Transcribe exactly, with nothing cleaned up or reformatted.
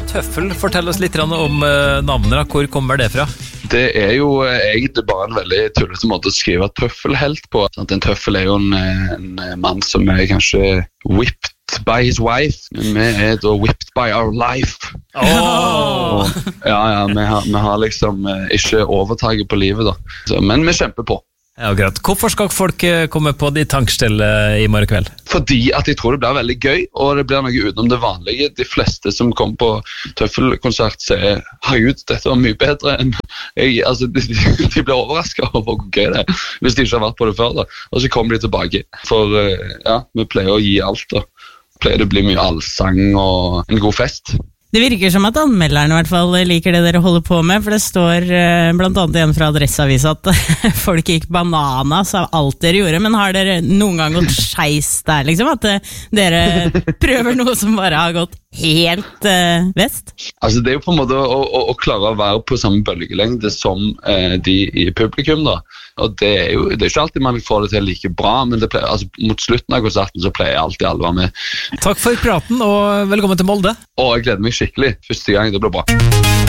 Tøffel, fortell oss litt om navnene, hvor kommer det fra? Det er jo egentlig bare en veldig tullete måte å skrive tøffelhelt på. En tøffel er jo en, en mann som er kanskje whipped by his wife, men vi er da whipped by our life. Oh. Ja, ja, vi har, vi har liksom ikke overtaget på livet da, så, men vi kjemper på. Ja, greit. Hvorfor skal folk komme på de tankstellene i morgen kveld? Fordi at jeg tror det blir veldig gøy, og det blir noe utenom det vanlige. De fleste som kom på tøffelkonsert sier, herregud, dette var mye bedre enn jeg. Altså, de, de blir overrasket over hvor gøy det er, hvis de ikke har vært på det før da. Og så kommer de tilbake, for ja, vi pleier å gi alt da. Pleier det å bli mye allsang og en god fest. Det virker som at anmelderen i hvert fall liker det dere holder på med, for det står blant annet igjen fra Adresseavisen at folk gikk bananas av alt dere gjorde, men har dere noen gang gått skeis der, liksom? At dere prøver noe som bare har gått helt uh, vest? Altså det er jo på en måte å, å, å klare å være på samme bølgelengde som uh, de i publikum da, og det er jo det er ikke alltid man får det til like bra, men det pleier, altså, mot slutten av konserten så pleier alltid alle å være med. Takk for praten og velkommen til Molde. Og jeg gleder meg skikkelig, første gang det blir bra.